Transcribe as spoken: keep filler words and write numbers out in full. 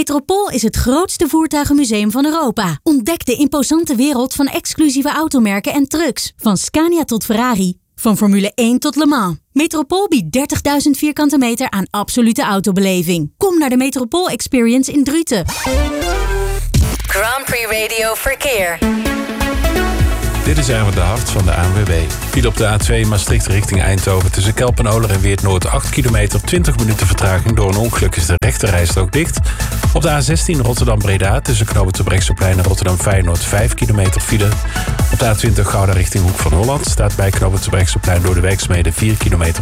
Metropool is het grootste voertuigenmuseum van Europa. Ontdek de imposante wereld van exclusieve automerken en trucks. Van Scania tot Ferrari. Van Formule één tot Le Mans. Metropool biedt dertigduizend vierkante meter aan absolute autobeleving. Kom naar de Metropool Experience in Druten. Grand Prix Radio Verkeer. Dit is Erwin de Hart van de A N W B. File op de A twee Maastricht richting Eindhoven tussen Kelpenoler en Weert-Noord acht kilometer, twintig minuten vertraging. Door een ongeluk is de rechterrijstrook dicht. Op de A zestien Rotterdam-Breda tussen Knooppunt Terbrechtseplein en Rotterdam-Feyenoord vijf kilometer file. Op de A twintig Gouda richting Hoek van Holland staat bij Knooppunt Terbrechtseplein door de werkzaamheden vier kilometer